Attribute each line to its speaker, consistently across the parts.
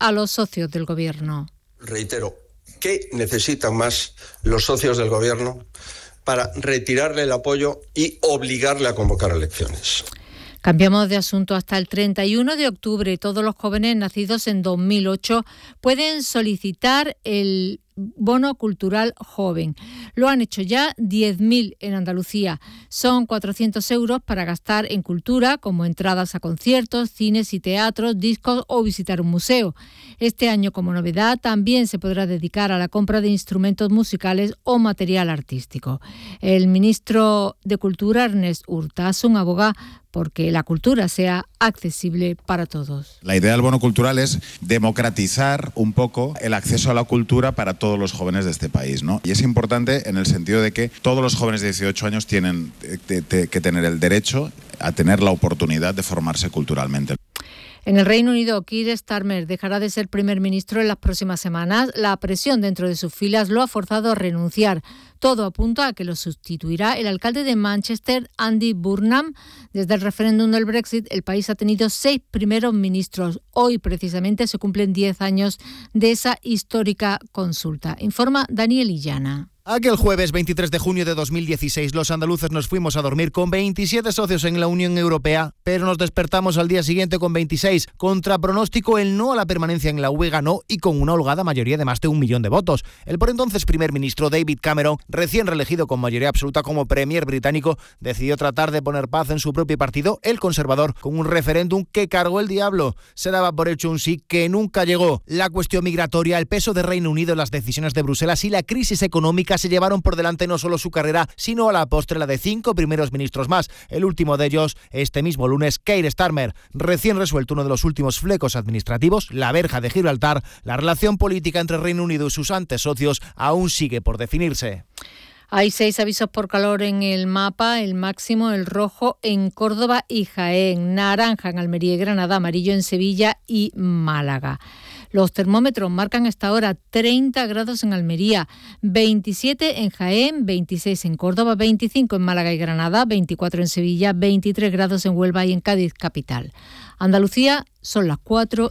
Speaker 1: a los socios del Gobierno.
Speaker 2: Reitero, ¿qué necesitan más los socios del Gobierno para retirarle el apoyo y obligarle a convocar elecciones?
Speaker 1: Cambiamos de asunto. Hasta el 31 de octubre, todos los jóvenes nacidos en 2008 pueden solicitar el bono cultural joven. Lo han hecho ya 10.000 en Andalucía. Son 400 euros para gastar en cultura, como entradas a conciertos, cines y teatros, discos o visitar un museo. Este año, como novedad, también se podrá dedicar a la compra de instrumentos musicales o material artístico. El ministro de Cultura, Ernest Urtasun, aboga porque la cultura sea accesible para todos.
Speaker 3: La idea del bono cultural es democratizar un poco el acceso a la cultura para todos los jóvenes de este país, ¿no? Y es importante en el sentido de que todos los jóvenes de 18 años tienen que tener el derecho a tener la oportunidad de formarse culturalmente.
Speaker 1: En el Reino Unido, Keir Starmer dejará de ser primer ministro en las próximas semanas. La presión dentro de sus filas lo ha forzado a renunciar. Todo apunta a que lo sustituirá el alcalde de Manchester, Andy Burnham. Desde el referéndum del Brexit, el país ha tenido 6 primeros ministros. Hoy, precisamente, se cumplen 10 años de esa histórica consulta. Informa Daniel Illana.
Speaker 4: Aquel jueves 23 de junio de 2016 los andaluces nos fuimos a dormir con 27 socios en la Unión Europea, pero nos despertamos al día siguiente con 26. Contra pronóstico, el no a la permanencia en la UE ganó y con una holgada mayoría de más de 1 millón de votos. El por entonces primer ministro David Cameron, recién reelegido con mayoría absoluta como premier británico, decidió tratar de poner paz en su propio partido, el Conservador, con un referéndum que cargó el diablo. Se daba por hecho un sí que nunca llegó. La cuestión migratoria, el peso de Reino Unido en las decisiones de Bruselas y la crisis económica se llevaron por delante no solo su carrera, sino a la postre la de 5 primeros ministros más. El último de ellos, este mismo lunes, Keir Starmer. Recién resuelto uno de los últimos flecos administrativos, la verja de Gibraltar, la relación política entre Reino Unido y sus antes socios aún sigue por definirse.
Speaker 1: Hay 6 avisos por calor en el mapa, el máximo, el rojo en Córdoba y Jaén, naranja en Almería y Granada, amarillo en Sevilla y Málaga. Los termómetros marcan hasta ahora 30 grados en Almería, 27 en Jaén, 26 en Córdoba, 25 en Málaga y Granada, 24 en Sevilla, 23 grados en Huelva y en Cádiz capital. Andalucía, son las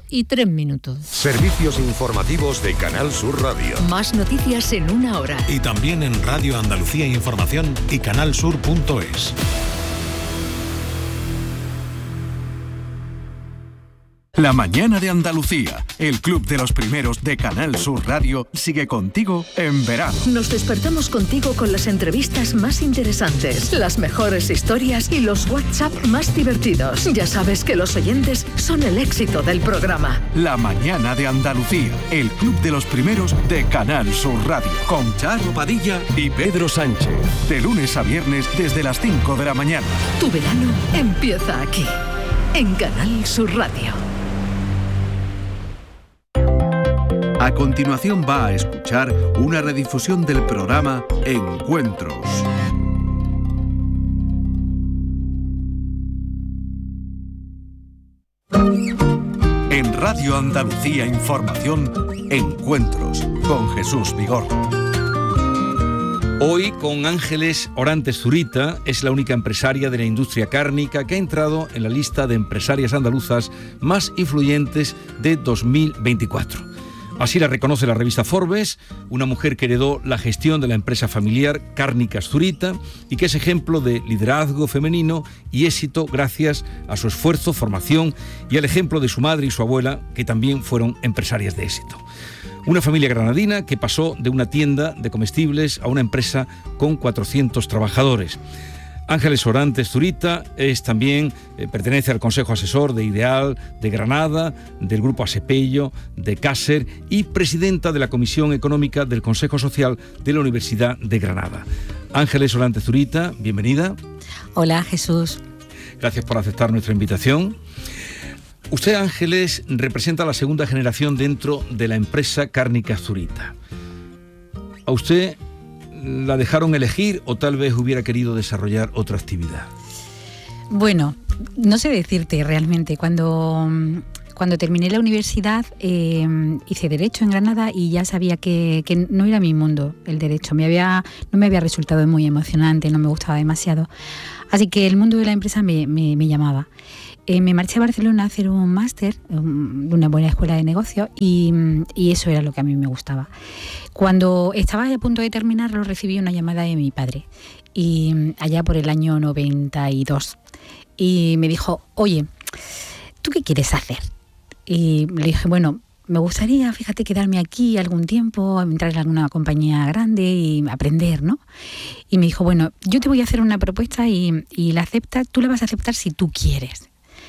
Speaker 1: 4:03.
Speaker 5: Servicios informativos de Canal Sur Radio.
Speaker 6: Más noticias en 1 hora.
Speaker 5: Y también en Radio Andalucía Información y canalsur.es. La mañana de Andalucía, el club de los primeros de Canal Sur Radio, sigue contigo en verano.
Speaker 6: Nos despertamos contigo con las entrevistas más interesantes, las mejores historias y los WhatsApp más divertidos. Ya sabes que los oyentes son el éxito del programa.
Speaker 5: La mañana de Andalucía, el club de los primeros de Canal Sur Radio, con Charo Padilla y Pedro Sánchez. De lunes a viernes desde las 5 de la mañana.
Speaker 6: Tu verano empieza aquí, en Canal Sur Radio.
Speaker 7: A continuación va a escuchar una redifusión del programa Encuentros.
Speaker 5: En Radio Andalucía Información, Encuentros con Jesús Vigorra.
Speaker 8: Hoy con Ángeles Orantes Zurita, es la única empresaria de la industria cárnica que ha entrado en la lista de empresarias andaluzas más influyentes de 2024. Así la reconoce la revista Forbes, una mujer que heredó la gestión de la empresa familiar Cárnicas Zurita y que es ejemplo de liderazgo femenino y éxito gracias a su esfuerzo, formación y al ejemplo de su madre y su abuela, que también fueron empresarias de éxito. Una familia granadina que pasó de una tienda de comestibles a una empresa con 400 trabajadores. Ángeles Orantes Zurita es también, pertenece al Consejo Asesor de Ideal de Granada, del Grupo Asepello, de Cácer y presidenta de la Comisión Económica del Consejo Social de la Universidad de Granada. Ángeles Orantes Zurita, bienvenida.
Speaker 9: Hola, Jesús.
Speaker 8: Gracias por aceptar nuestra invitación. Usted, Ángeles, representa a la segunda generación dentro de la empresa Cárnicas Zurita. ¿A usted la dejaron elegir o tal vez hubiera querido desarrollar otra actividad?
Speaker 9: Bueno, no sé decirte realmente. Cuando terminé la universidad hice Derecho en Granada y ya sabía que no era mi mundo el Derecho. No me había resultado muy emocionante, no me gustaba demasiado. Así que el mundo de la empresa me llamaba. Me marché a Barcelona a hacer un máster de una buena escuela de negocios y eso era lo que a mí me gustaba. Cuando estaba a punto de terminarlo recibí una llamada de mi padre, y allá por el año 92, y me dijo: oye, ¿tú qué quieres hacer? Y le dije: bueno, me gustaría, fíjate, quedarme aquí algún tiempo, entrar en alguna compañía grande y aprender, ¿no? Y me dijo: bueno, yo te voy a hacer una propuesta y la aceptas, tú la vas a aceptar si tú quieres.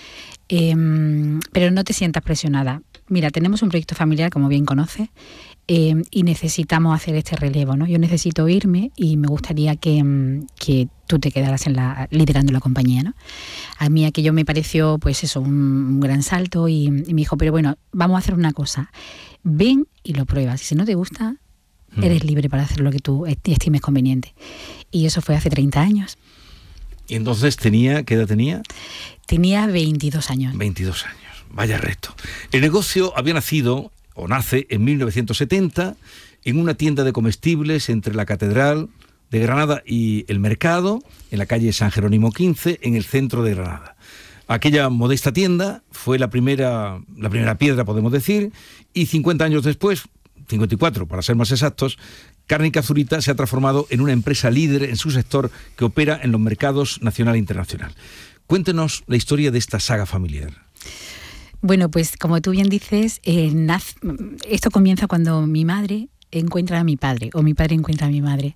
Speaker 9: Pero no te sientas presionada. Mira, tenemos un proyecto familiar, como bien conoces, y necesitamos hacer este relevo, ¿no? Yo necesito irme y me gustaría que tú te quedaras liderando la compañía, ¿no? A mí aquello me pareció, pues eso, un gran salto y me dijo: pero bueno, vamos a hacer una cosa, ven y lo pruebas, y si no te gusta, eres libre para hacer lo que tú estimes conveniente. Y eso fue hace 30 años.
Speaker 8: ¿Y entonces qué edad tenía?
Speaker 9: Tenía 22 años.
Speaker 8: 22 años, vaya reto. El negocio había nacido, o nace, en 1970, en una tienda de comestibles entre la Catedral de Granada y el Mercado, en la calle San Jerónimo 15, en el centro de Granada. Aquella modesta tienda fue la primera piedra, podemos decir, y 50 años después, 54 para ser más exactos, Cárnica Zurita se ha transformado en una empresa líder en su sector que opera en los mercados nacional e internacional. Cuéntenos la historia de esta saga familiar.
Speaker 9: Bueno, pues como tú bien dices, esto comienza cuando mi madre encuentra a mi padre, o mi padre encuentra a mi madre.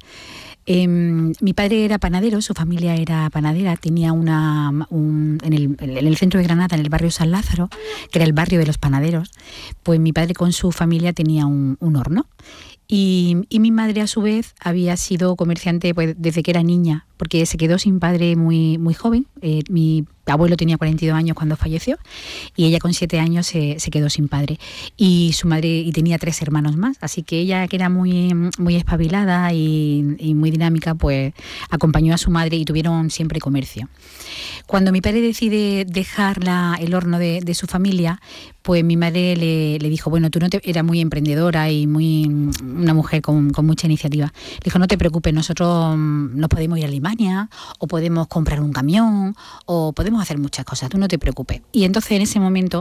Speaker 9: Mi padre era panadero, su familia era panadera, tenía en el centro de Granada, en el barrio San Lázaro, que era el barrio de los panaderos, pues mi padre con su familia tenía un horno. Y mi madre, a su vez, había sido comerciante pues, desde que era niña, porque se quedó sin padre muy, muy joven. Mi abuelo tenía 42 años cuando falleció y ella con 7 años se quedó sin padre. Y su madre tenía 3 hermanos más, así que ella, que era muy, muy espabilada y muy dinámica, pues acompañó a su madre y tuvieron siempre comercio. Cuando mi padre decide dejar el horno de su familia, pues mi madre le dijo: bueno, tú era muy emprendedora y una mujer con mucha iniciativa. Le dijo: no te preocupes, nosotros nos podemos ir a Alemania, o podemos comprar un camión, o podemos hacer muchas cosas, tú no te preocupes. Y entonces en ese momento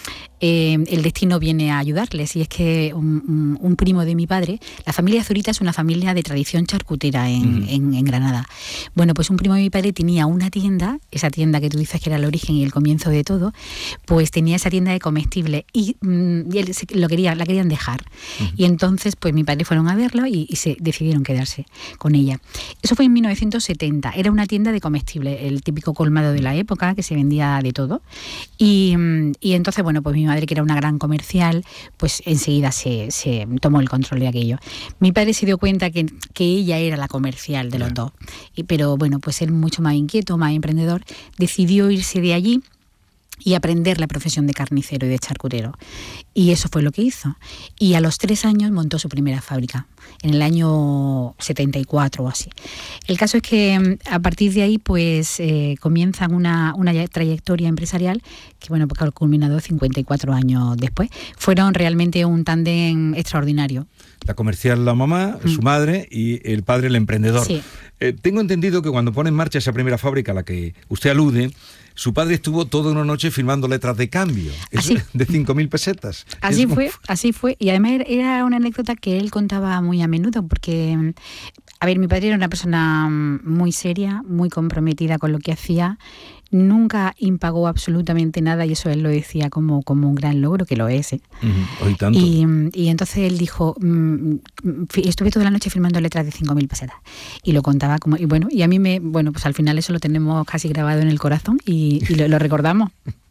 Speaker 9: el destino viene a ayudarles, y es que un primo de mi padre, la familia Zurita es una familia de tradición charcutera en Granada. Bueno, pues un primo de mi padre tenía una tienda, esa tienda que tú dices que era el origen y el comienzo de todo, pues tenía esa tienda de comestibles y él la querían dejar. Y entonces pues mi padre fueron a verlo y se decidieron quedarse con ella. Eso fue en 1970, era una tienda de comestibles, el típico colmado de la época, que se vendía de todo. Y entonces, bueno, pues mi madre, que era una gran comercial, pues enseguida se tomó el control de aquello. Mi padre se dio cuenta que ella era la comercial de los dos, pero bueno, pues él, mucho más inquieto, más emprendedor, decidió irse de allí y aprender la profesión de carnicero y de charcutero. Y eso fue lo que hizo. Y a los 3 años montó su primera fábrica, en el año 74 o así. El caso es que a partir de ahí pues comienzan una trayectoria empresarial que, bueno, pues ha culminado 54 años después. Fueron realmente un tándem extraordinario.
Speaker 8: La comercial, la mamá, su madre, y el padre, el emprendedor. Sí. Tengo entendido que cuando pone en marcha esa primera fábrica a la que usted alude, su padre estuvo toda una noche firmando letras de cambio, de 5.000 pesetas. Así fue.
Speaker 9: Y además era una anécdota que él contaba muy a menudo, porque, a ver, mi padre era una persona muy seria, muy comprometida con lo que hacía. Nunca impagó absolutamente nada, y eso él lo decía como un gran logro, que lo es.
Speaker 8: Hoy tanto.
Speaker 9: Y entonces él dijo: estuve toda la noche firmando letras de 5.000 pesetas. Y lo contaba y a mí pues al final eso lo tenemos casi grabado en el corazón y lo recordamos.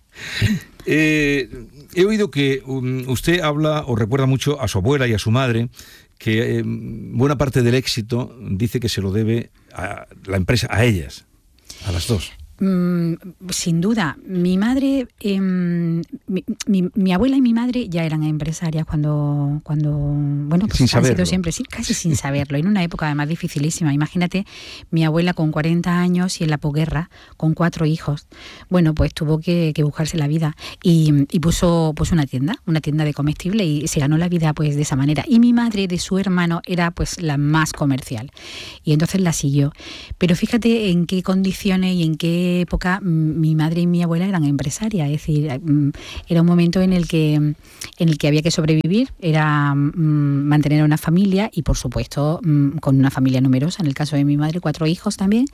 Speaker 8: He oído que usted habla o recuerda mucho a su abuela y a su madre, que buena parte del éxito dice que se lo debe a la empresa, a ellas, a las dos.
Speaker 9: Sin duda, mi madre, mi abuela y mi madre ya eran empresarias cuando bueno, pues
Speaker 8: sin
Speaker 9: han sido siempre, sí, casi sin saberlo, en una época además dificilísima. Imagínate, mi abuela con 40 años y en la posguerra, con 4 hijos. Bueno, pues tuvo que buscarse la vida y puso pues una tienda de comestible, y se ganó la vida pues de esa manera. Y mi madre, de su hermano, era pues la más comercial, y entonces la siguió. Pero fíjate en qué condiciones y en qué época mi madre y mi abuela eran empresarias, es decir, era un momento en el que había que sobrevivir, era mantener una familia y, por supuesto, con una familia numerosa, en el caso de mi madre, 4 hijos también,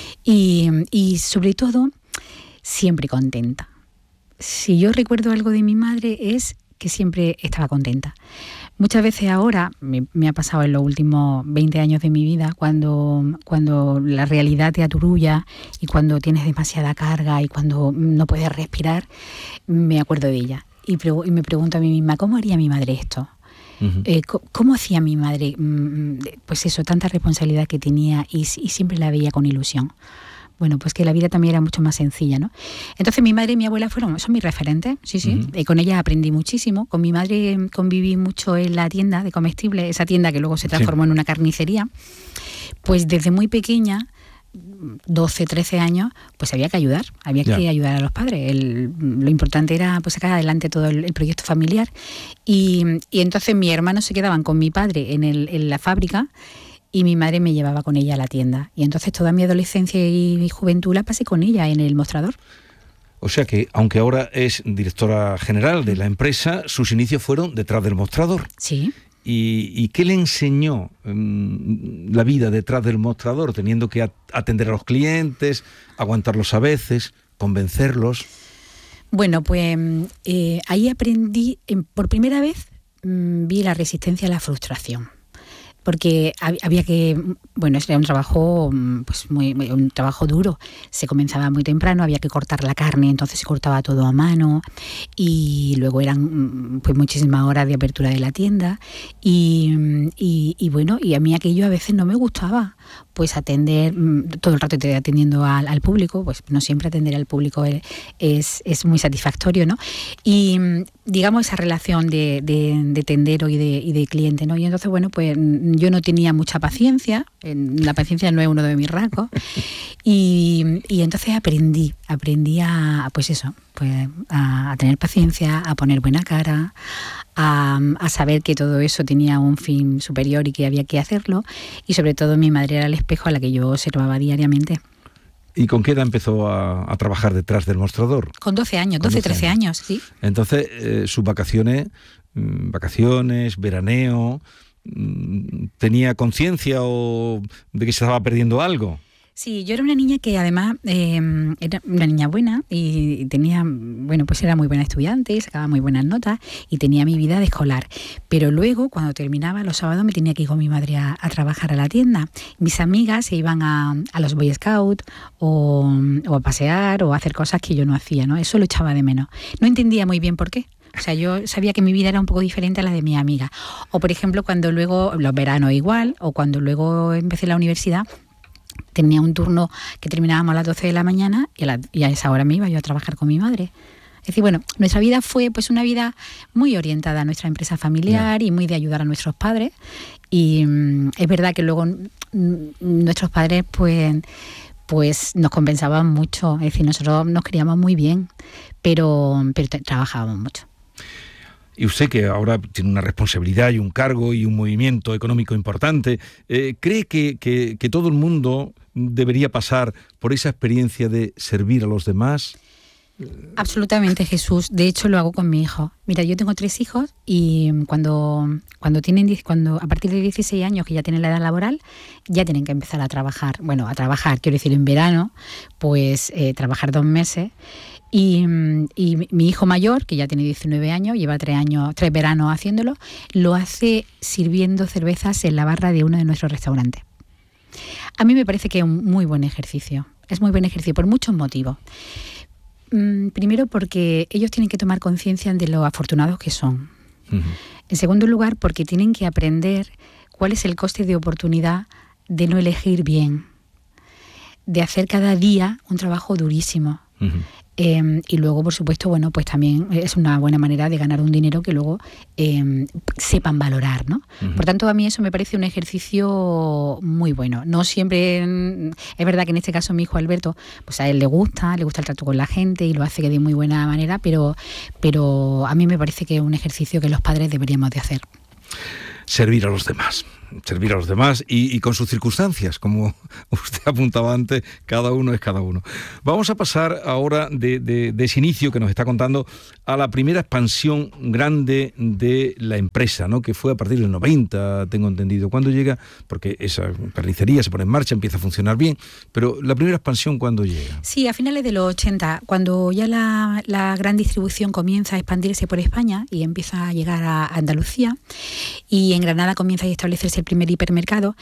Speaker 9: y sobre todo, siempre contenta. Si yo recuerdo algo de mi madre es que siempre estaba contenta. Muchas veces ahora, me ha pasado en los últimos 20 años de mi vida, cuando la realidad te aturulla y cuando tienes demasiada carga y cuando no puedes respirar, me acuerdo de ella. Y me pregunto a mí misma, ¿cómo haría mi madre esto? ¿Cómo hacía mi madre? Pues eso, tanta responsabilidad que tenía y siempre la veía con ilusión. Bueno, pues que la vida también era mucho más sencilla, ¿no? Entonces mi madre y mi abuela son mis referentes, sí. Y con ellas aprendí muchísimo. Con mi madre conviví mucho en la tienda de comestibles, esa tienda que luego se transformó en una carnicería. Pues desde muy pequeña, 12, 13 años, pues había que ayudar a los padres. Lo importante era pues sacar adelante todo el proyecto familiar. Y entonces mis hermanos se quedaban con mi padre en la fábrica, y mi madre me llevaba con ella a la tienda. Y entonces toda mi adolescencia y mi juventud la pasé con ella en el mostrador.
Speaker 8: O sea que, aunque ahora es directora general de la empresa, sus inicios fueron detrás del mostrador.
Speaker 9: Sí.
Speaker 8: ¿Y qué le enseñó la vida detrás del mostrador, teniendo que atender a los clientes, aguantarlos a veces, convencerlos?
Speaker 9: Bueno, pues ahí aprendí, por primera vez vi la resistencia a la frustración. Porque había que, era un trabajo pues un trabajo duro. Se comenzaba muy temprano, había que cortar la carne, entonces se cortaba todo a mano y luego eran pues muchísimas horas de apertura de la tienda y a mí aquello a veces no me gustaba, pues atender todo el rato atendiendo al público, pues no siempre atender al público es muy satisfactorio, ¿no? Y digamos esa relación de tendero y de cliente, ¿no? Y entonces, pues yo no tenía mucha paciencia, la paciencia no es uno de mis rasgos, y entonces aprendí a tener paciencia, a poner buena cara, a saber que todo eso tenía un fin superior y que había que hacerlo, y sobre todo mi madre era el espejo a la que yo observaba diariamente.
Speaker 8: ¿Y con qué edad empezó a trabajar detrás del mostrador?
Speaker 9: Con 12 años, 13 años, sí.
Speaker 8: Entonces, sus vacaciones, veraneo, ¿tenía conciencia o de que se estaba perdiendo algo?
Speaker 9: Sí, yo era una niña que además era una niña buena y tenía, pues era muy buena estudiante, sacaba muy buenas notas y tenía mi vida de escolar. Pero luego, cuando terminaba los sábados, me tenía que ir con mi madre a trabajar a la tienda. Mis amigas se iban a los Boy Scouts o a pasear o a hacer cosas que yo no hacía, ¿no? Eso lo echaba de menos. No entendía muy bien por qué. O sea, yo sabía que mi vida era un poco diferente a la de mi amiga. O, por ejemplo, cuando luego, los veranos igual, o cuando luego empecé la universidad, tenía un turno que terminábamos a las 12 de la mañana y a esa hora me iba yo a trabajar con mi madre. Es decir, nuestra vida fue pues una vida muy orientada a nuestra empresa familiar y muy de ayudar a nuestros padres. Y es verdad que luego nuestros padres pues nos compensaban mucho. Es decir, nosotros nos queríamos muy bien, pero trabajábamos mucho.
Speaker 8: Y usted, que ahora tiene una responsabilidad y un cargo y un movimiento económico importante, ¿cree que todo el mundo debería pasar por esa experiencia de servir a los demás?
Speaker 9: Absolutamente, Jesús. De hecho, lo hago con mi hijo. Mira, yo tengo 3 hijos y cuando a partir de 16 años, que ya tienen la edad laboral, ya tienen que empezar a trabajar. Bueno, a trabajar, quiero decir, en verano, pues trabajar 2 meses. Y mi hijo mayor, que ya tiene 19 años, lleva 3 veranos haciéndolo, lo hace sirviendo cervezas en la barra de uno de nuestros restaurantes. A mí me parece que es un muy buen ejercicio. Es muy buen ejercicio por muchos motivos. Primero, porque ellos tienen que tomar conciencia de lo afortunados que son. Uh-huh. En segundo lugar, porque tienen que aprender cuál es el coste de oportunidad de no elegir bien, de hacer cada día un trabajo durísimo. Uh-huh. Y luego, por supuesto, pues también es una buena manera de ganar un dinero que luego sepan valorar, ¿no? Uh-huh. Por tanto, a mí eso me parece un ejercicio muy bueno. No siempre, es verdad que en este caso mi hijo Alberto, pues a él le gusta el trato con la gente y lo hace de muy buena manera, pero a mí me parece que es un ejercicio que los padres deberíamos de hacer.
Speaker 8: servir a los demás. Servir a los demás y con sus circunstancias, como usted apuntaba antes, cada uno es cada uno. Vamos a pasar ahora de ese inicio que nos está contando a la primera expansión grande de la empresa, ¿no? Que fue a partir del 90, tengo entendido. ¿Cuándo llega? Porque esa carnicería se pone en marcha, empieza a funcionar bien, pero la primera expansión, ¿cuándo llega?
Speaker 9: Sí, a finales de los 80, cuando ya la gran distribución comienza a expandirse por España y empieza a llegar a Andalucía, y en Granada comienza a establecerse el primer hipermercado.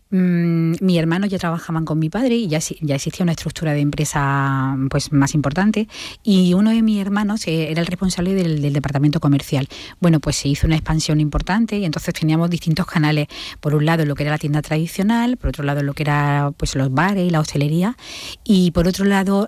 Speaker 9: Mi hermano ya trabajaban con mi padre y ya existía una estructura de empresa pues más importante, y uno de mis hermanos era el responsable del departamento comercial. Bueno, pues se hizo una expansión importante y entonces teníamos distintos canales. Por un lado lo que era la tienda tradicional, por otro lado lo que era pues los bares y la hostelería, y por otro lado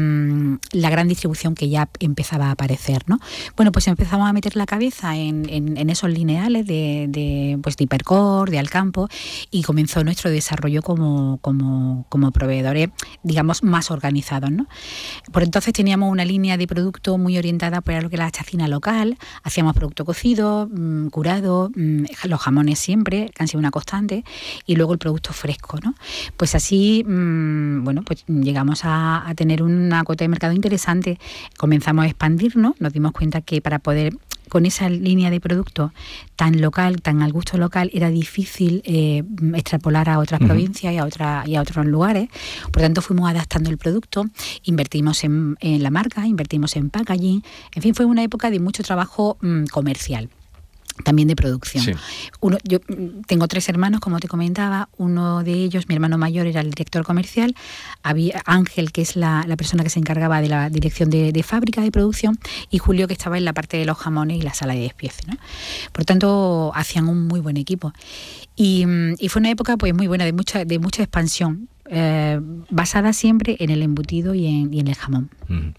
Speaker 9: la gran distribución que ya empezaba a aparecer, ¿no? Bueno, pues empezamos a meter la cabeza en esos lineales de Hipercor, de Alcampo, y comenzó nuestro desarrollo como proveedores, digamos, más organizados, ¿no? Por entonces teníamos una línea de producto muy orientada por lo que era la chacina local, hacíamos producto cocido, curado, los jamones siempre, que han sido una constante, y luego el producto fresco, ¿no? Pues así, pues llegamos a tener una cuota de mercado interesante, comenzamos a expandirnos, nos dimos cuenta que para poder con esa línea de producto tan local, tan al gusto local, era difícil extrapolar a otras provincias y a otros lugares. Por tanto, fuimos adaptando el producto, invertimos en la marca, invertimos en packaging. En fin, fue una época de mucho trabajo comercial, también de producción. Sí. Yo tengo 3 hermanos, como te comentaba. Uno de ellos, mi hermano mayor, era el director comercial. Había Ángel, que es la persona que se encargaba de la dirección de fábrica de producción, y Julio, que estaba en la parte de los jamones y la sala de despiece, ¿no? Por tanto, hacían un muy buen equipo. Y fue una época pues muy buena, de mucha expansión, basada siempre en el embutido y en el jamón.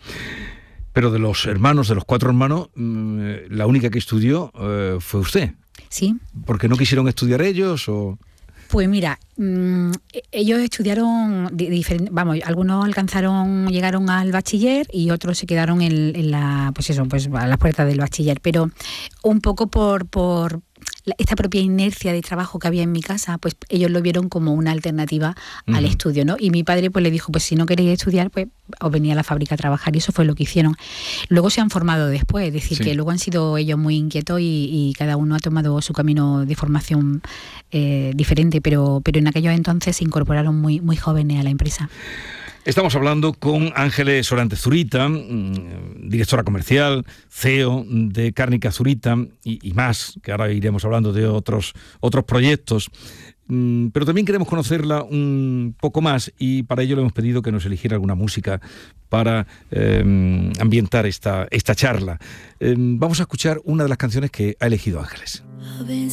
Speaker 8: Pero de los 4 hermanos, la única que estudió fue usted.
Speaker 9: Sí.
Speaker 8: ¿Por qué no quisieron estudiar ellos o...?
Speaker 9: Pues mira, ellos estudiaron algunos llegaron al bachiller y otros se quedaron en a las puertas del bachiller, pero un poco por esta propia inercia de trabajo que había en mi casa, pues ellos lo vieron como una alternativa al estudio, ¿no? Y mi padre pues le dijo, pues si no queréis estudiar, pues os venía a la fábrica a trabajar, y eso fue lo que hicieron. Luego se han formado después, es decir, que luego han sido ellos muy inquietos y cada uno ha tomado su camino de formación diferente, pero en aquellos entonces se incorporaron muy, muy jóvenes a la empresa.
Speaker 8: Estamos hablando con Ángeles Orantes Zurita, directora comercial, CEO de Cárnica Zurita y más, que ahora iremos hablando de otros proyectos. Pero también queremos conocerla un poco más, y para ello le hemos pedido que nos eligiera alguna música para ambientar esta charla. Vamos a escuchar una de las canciones que ha elegido Ángeles.